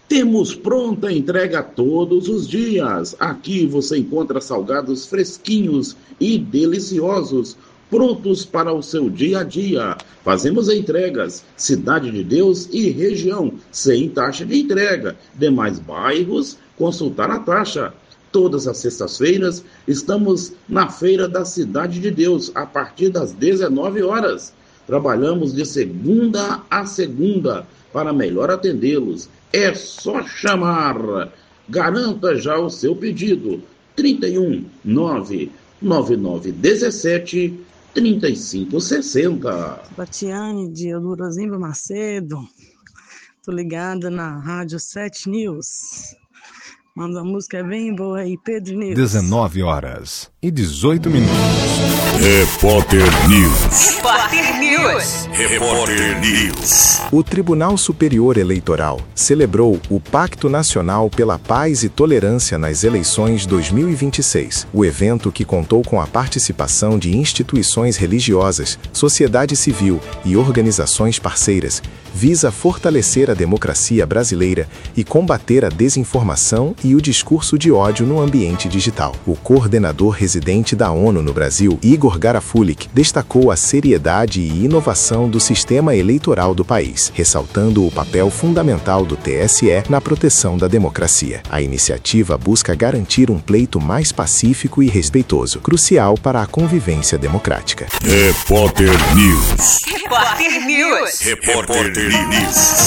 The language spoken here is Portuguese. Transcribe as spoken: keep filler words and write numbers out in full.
Temos pronta entrega todos os dias. Aqui você encontra salgados fresquinhos e deliciosos, prontos para o seu dia a dia. Fazemos entregas, Cidade de Deus e região, sem taxa de entrega. Demais bairros, consultar a taxa. Todas as sextas-feiras estamos na Feira da Cidade de Deus, a partir das dezenove horas. Trabalhamos de segunda a segunda para melhor atendê-los. É só chamar. Garanta já o seu pedido. trinta e um, nove nove nove dezessete, trinta e cinco sessenta. Batiane de Eudorosimba Macedo. Tô ligada na Rádio sete News. Manda a música bem boa aí, Pedro News. dezenove horas e dezoito minutos. Repórter News. Repórter News. Repórter News. O Tribunal Superior Eleitoral celebrou o Pacto Nacional pela Paz e Tolerância nas eleições dois mil e vinte e seis. O evento, que contou com a participação de instituições religiosas, sociedade civil e organizações parceiras, visa fortalecer a democracia brasileira e combater a desinformação e o discurso de ódio no ambiente digital. O coordenador residente da ONU no Brasil, Igor Garafulik, destacou a seriedade e inovação do sistema eleitoral do país, ressaltando o papel fundamental do T S E na proteção da democracia. A iniciativa busca garantir um pleito mais pacífico e respeitoso, crucial para a convivência democrática. Repórter News. Repórter News. Repórter News.